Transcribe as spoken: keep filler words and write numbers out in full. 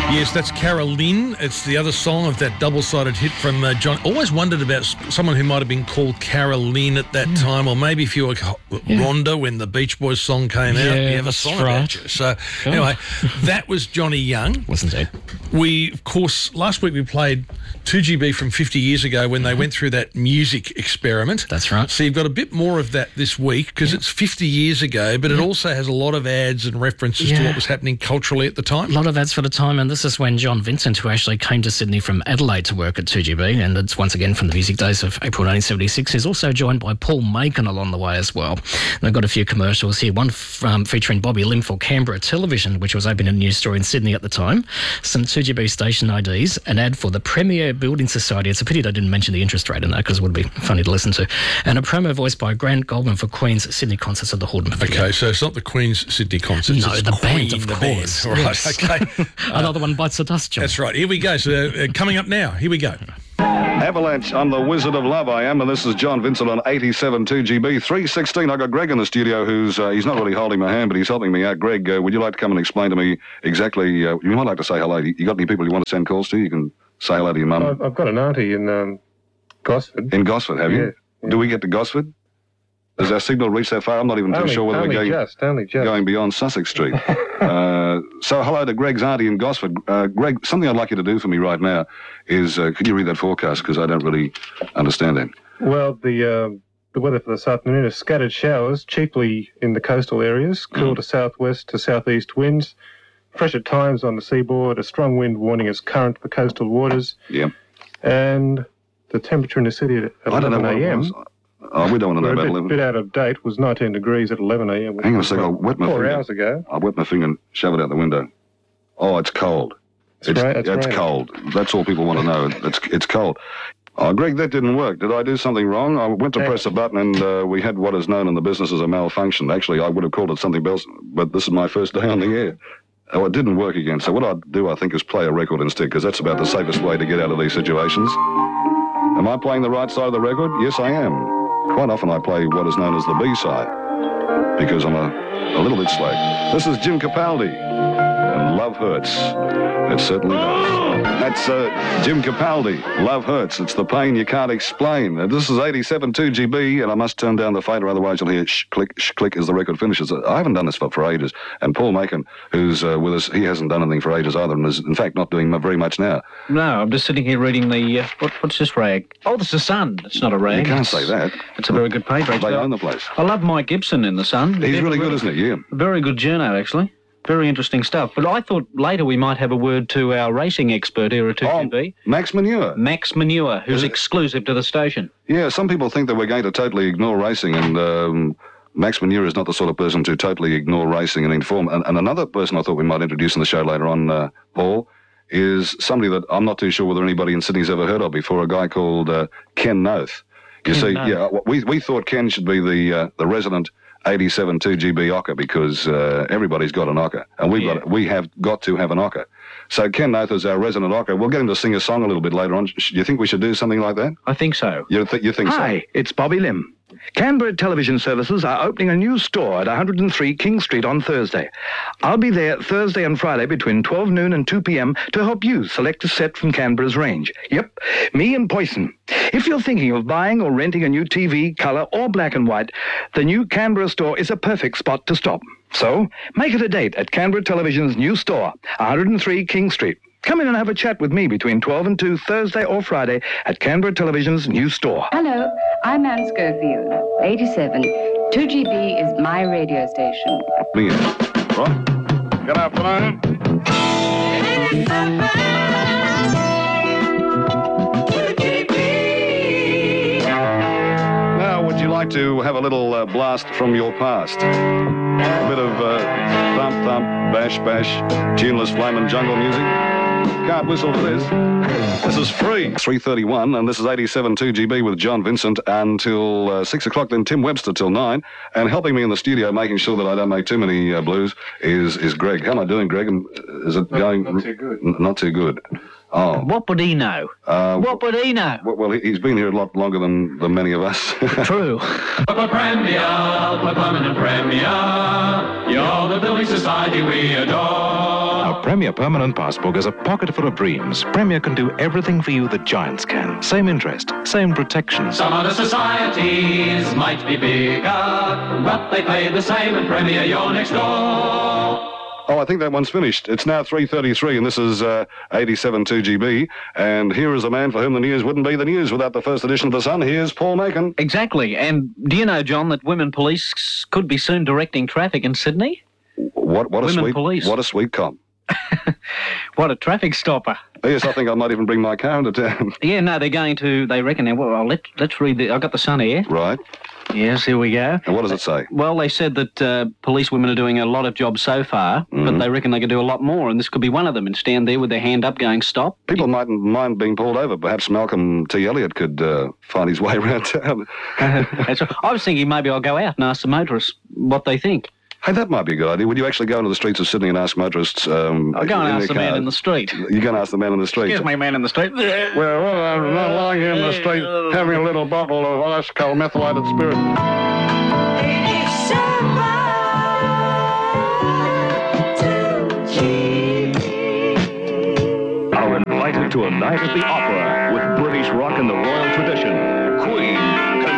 Yes, that's Caroline. It's the other song of that double-sided hit from uh, John. Always wondered about someone who might have been called Caroline at that mm. time, or maybe if you were yeah. Rhonda when the Beach Boys song came yeah, out. You have a song right. about you. So cool. Anyway, that was Johnny Young. Wasn't it? We, of course, last week we played two G B from fifty years ago when they went through that music experiment. That's right. So you've got a bit more of that this week because yeah. it's fifty years ago, but it also has a lot of ads and references yeah. to what was happening culturally at the time. A lot of ads for the time, and this is when John Vincent, who actually came to Sydney from Adelaide to work at two G B, and it's once again from the music days of April nineteen seventy-six, is also joined by Paul Macon along the way as well. And I've got a few commercials here, one f- um, featuring Bobby Lim for Canberra Television, which was opening a news store in Sydney at the time, some two G B station I Ds, an ad for the Premier Building Society. It's a pity they didn't mention the interest rate in that because it would be funny to listen to. And a promo voiced by Grant Goldman for Queen's Sydney Concerts at the Hordern Pavilion. Okay, so it's not the Queen's Sydney Concerts. No, it's the Queen, band, of the course. Band. All right, yes. okay. Another one bites the dust, John. That's right. Here we go. So uh, coming up now, here we go. Avalanche, I'm the Wizard of Love, I am, and this is John Vincent on eighty-seven two G B. three sixteen, I got Greg in the studio who's, uh, he's not really holding my hand, but he's helping me out. Greg, uh, would you like to come and explain to me exactly, uh, you might like to say hello. You got any people you want to send calls to? You can say hello to your mum. I've, I've got an auntie in um, Gosford. In Gosford, have you? Yeah, yeah. Do we get to Gosford? Does our signal reach that far? I'm not even too only, sure whether only we're going, just, only just. going beyond Sussex Street. uh, so hello to Greg's auntie in Gosford. Uh, Greg, something I'd like you to do for me right now is, uh, could you read that forecast? Because I don't really understand that. Well, the uh, the weather for this afternoon is scattered showers, chiefly in the coastal areas, cool mm. to southwest to southeast winds, fresh at times on the seaboard, a strong wind warning is current for coastal waters. Yeah. And the temperature in the city at eleven a.m. Oh, we don't want to know about a bit, eleven. bit out of date, was nineteen degrees at eleven a.m. Hang on a second, I'll wet my Four finger. hours ago. I'll wet my finger and shove it out the window. Oh, it's cold. It's, it's, right, it's, it's raining. cold. That's all people want to know. It's it's cold. Oh, Greg, that didn't work. Did I do something wrong? I went to Hey. press a button and uh, we had what is known in the business as a malfunction. Actually, I would have called it something else, but this is my first day on the air. Oh, it didn't work again. So what I'd do, I think, is play a record instead, because that's about the safest way to get out of these situations. Am I playing the right side of the record? Yes, I am. Quite often I play what is known as the B side, because I'm a, a little bit slack. This is Jim Capaldi, and Love Hurts. It certainly does. That's uh, Jim Capaldi, Love Hurts. It's the pain you can't explain. Uh, this is eighty-seven two G B, and I must turn down the fader, otherwise you'll hear sh click, sh click as the record finishes. I haven't done this for, for ages, and Paul Macon, who's uh, with us, he hasn't done anything for ages either, and is in fact not doing very much now. No, I'm just sitting here reading the, uh, what, what's this rag? Oh, this is The Sun. It's not a rag. You can't it's, say that. It's a very good paper, They actually. own the place. I love Mike Gibson in The Sun. He's They're really good, isn't he? Yeah. Very good journo, actually. Very interesting stuff. But I thought later we might have a word to our racing expert here at two G B. Oh, Max Manure. Max Manure, who's Is it- exclusive to the station. Yeah, some people think that we're going to totally ignore racing, and um, Max Manure is not the sort of person to totally ignore racing and inform. And, and another person I thought we might introduce in the show later on, uh, Paul, is somebody that I'm not too sure whether anybody in Sydney's ever heard of before, a guy called uh, Ken Noth. You Ken see, Noth. yeah, we, we thought Ken should be the uh, the resident eighty-seven two G B ocker, because uh, everybody's got an ocker, and we've Yeah. got we have got to have an ocker. So Ken Noth is our resident ocker. We'll get him to sing a song a little bit later on. Sh- Do you think we should do something like that? I think so. You, th- you think so? Hi, it's Bobby Lim. Canberra Television Services are opening a new store at one hundred and three King Street on Thursday. I'll be there Thursday and Friday between twelve noon and two p.m. to help you select a set from Canberra's range. Yep, me and Poison. If you're thinking of buying or renting a new T V, colour or black and white, the new Canberra store is a perfect spot to stop. So, make it a date at Canberra Television's new store, one hundred and three King Street. Come in and have a chat with me between twelve and two Thursday or Friday at Canberra Television's new store. Hello, I'm Anne Schofield, eighty-seven. two G B is my radio station. Me. Right. Good afternoon. Now, would you like to have a little uh, blast from your past? A bit of uh, thump, thump, bash, bash, tuneless flamin' jungle music? Can't whistle to this. This is free. three thirty-one, and this is eighty-seven two G B with John Vincent until uh, six o'clock, then Tim Webster till nine. And helping me in the studio, making sure that I don't make too many uh, blues, is is Greg. How am I doing, Greg? And, uh, Is it Not- going... not too good. N- not too good. Oh. What would he know? Uh, what would he know? Well, well, he's been here a lot longer than, than many of us. True. For Premier, for permanent Premier, you're the building society we adore. A Premier permanent passbook is a pocket full of dreams. Premier can do everything for you that Giants can. Same interest, same protection. Some other societies might be bigger, but they pay the same, and Premier, you're next door. Oh, I think that one's finished. It's now three thirty-three, and this is uh, eighty-seven two G B. And here is a man for whom the news wouldn't be the news without the first edition of The Sun. Here's Paul Macon. Exactly. And do you know, John, that women police could be soon directing traffic in Sydney? What, what a Women sweet, police. What a sweet comp. What a traffic stopper. Yes, I think I might even bring my car into town. Yeah, no, they're going to, they reckon, well, let, let's read the, I've got the Sun here. Right. Yes, here we go. And what does it say? Well, they said that uh, police women are doing a lot of jobs so far, Mm-hmm. but they reckon they could do a lot more, and this could be one of them, and stand there with their hand up going, stop. People mightn't mind being pulled over. Perhaps Malcolm T. Elliott could uh, find his way around town. That's right. I was thinking maybe I'll go out and ask the motorists what they think. Hey, that might be a good idea. Would you actually go into the streets of Sydney and ask motorists? Um, I'll go and in ask their the man car- in the street. You're going to ask the man in the street? Excuse me, man in the street. Well, well, I'm not lying here in the street having a little bottle of ice cold methylated spirit. Are invited to a night at the opera with British rock in the royal tradition. Queen